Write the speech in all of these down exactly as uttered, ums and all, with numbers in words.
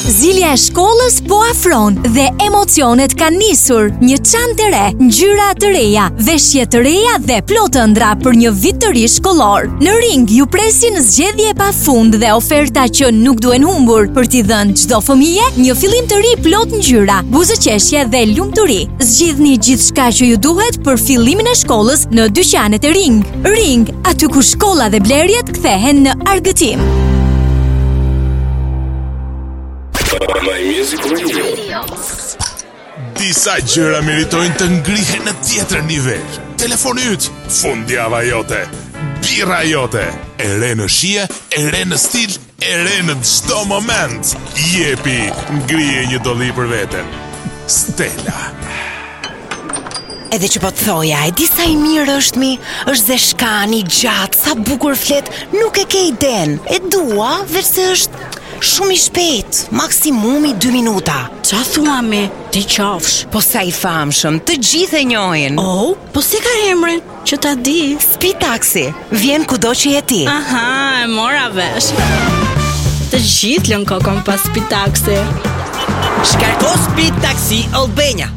Zilja e shkollës po afron dhe emocionet kanë nisur. Një çantë e re, ngjyra të reja, veshje të reja dhe plot ëndra për një vit të ri shkollor. Në Ring ju presin zgjedhje pafund dhe oferta që nuk duhen humbur për t'i dhënë çdo fëmijë një fillim të ri plot ngjyra, buzëqeshje dhe lumturi. Zgjidhni gjithçka që ju duhet për fillimin e shkollës në dyqanet e Ring. Ring, aty ku shkolla dhe blerjet kthehen në argëtim. My Music Radio. Disa gjëra meritojnë të ngrihen në tjetër nivel. Telefoni yt, fundjava jote, birra jote, e re në shije, e re në stil, e re në çdo moment. Jepi, ngrije një dolli për veten. Stella. Edhe që po të thoja, e di sa i mirë është mi, është zeshkani, gjatë, sa bukur flet, nuk e ke iden. E dua, verse është shumë i shpejt, maksimumi dy minuta. Qa thua me, ti qafsh? Po sa i famshëm, të gjithë e njohin. Oh, po si ka emrin, që ta di? Speed Taxi, vjen kudo që je ti. Aha, e mora vesh. Të gjithë lën kokon pas Speed Taxi. Shkarko Speed Taxi Albania.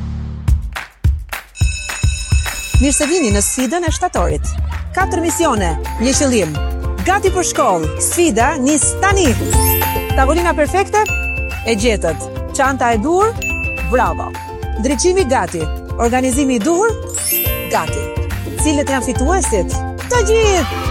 Mirë se vini në sfidën e shtatorit. Katër misione, një qëllim. Gati për shkollë, sfida nis tani. Tavolina perfekte? E gjetët. Çanta e duhur? Bravo. Ndriçimi gati. Organizimi i duhur? Gati. Cilët janë fituesit? Të gjithë!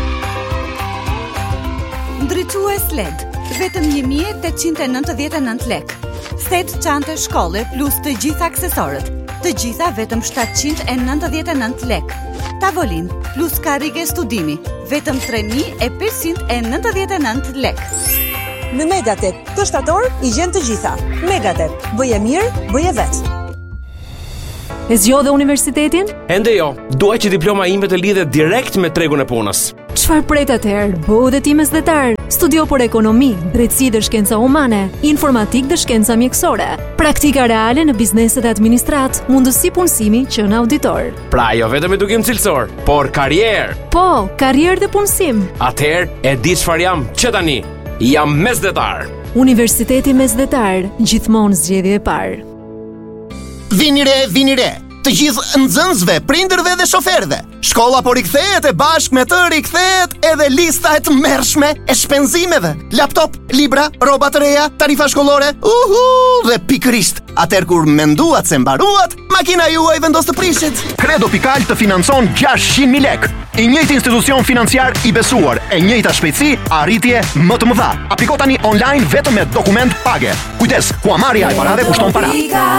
Ndriçues L E D, vetëm një mijë e tetëqind e nëntëdhjetë e nëntë lekë. Set çante shkolle plus të gjitha aksesorët. Të gjitha vetëm shtatëqind e nëntëdhjetë e nëntë lekë. Tavolin plus karrige studimi, vetëm tre mijë e pesëqind e nëntëdhjetë e nëntë lekë. Në Megatet, të shtator i gjen të gjitha. Megatet, bëje mirë, bëje vetë. E zgjodhe universitetin? Ende jo, dua që diploma ime të lidhet direkt me tregun e punës. Çfarë pret atëherë? Bëu dhe ti mesdhetar. Studio për ekonomi, drejtësi dhe shkenca humane, informatik dhe shkenca mjekësore, praktika reale në bizneset e administrat, mundësi punësimi që në auditor. Pra jo vetëm edukim cilësor, por karrierë. Po, karrierë dhe punësim. Atëherë e di çfarë jam që tani. Jam mesdhetar. Universiteti Mesdhetar, gjithmonë zgjedhje e parë. Vini re, vini re. Të gjithë nxënësve, prindërve dhe shoferëve. Shkolla po rikthehet e bashkë me të rikthehet edhe lista e tmerrshme e shpenzimeve. Laptop, libra, rroba të reja, tarifa shkollore. Uhu, dhe pikërisht, atëherë kur menduat se mbaruat, makina juaj vendos të prishet. Credo Pikal të financon gjashtëqind mijë lekë. I njëjti institucion financiar i besuar, e njëjta shpejtësi, arritje më të mëdha. Apliko tani online vetëm me dokument page. Kujdes, huamarrja e parave kushton para.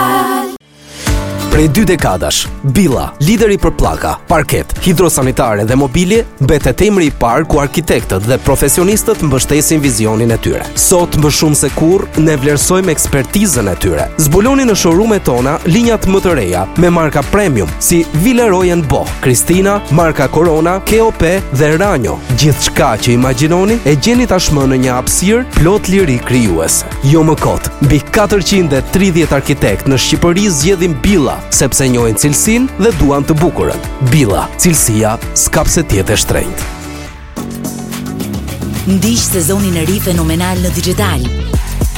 Prej dy dekadash, Billa, lideri për pllaka, parket, hidrosanitare dhe mobilje, mbetet emri i parë ku arkitektët dhe profesionistët mbështesin vizionin e tyre. Sot më shumë se kurrë ne vlerësojmë ekspertizën e tyre. Zbuloni në showroom-et tona linjat më të reja me marka premium si Villeroy and Boch, Christina, marka Corona, K O P dhe Ranjo. Gjithçka që imagjinoni e gjeni tashmë në një hapësirë plot liri krijuese. Jo më kot, mbi katërqind e tridhjetë arkitekt në Shqipëri zgjedhin Billa, sepse njohin cilësinë dhe duan të bukurën. Billa, cilësia s'ka pse të jetë e shtrenjtë. Ndiq sezonin e ri fenomenal në digital.